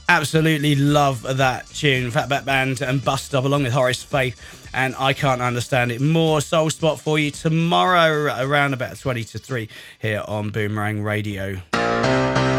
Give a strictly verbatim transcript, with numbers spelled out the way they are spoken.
Absolutely love that tune. Fatback Band and Bust Up along with Horace Faith and I Can't Understand It. More Soul Spot for you tomorrow around about twenty to three here on Boomerang Radio.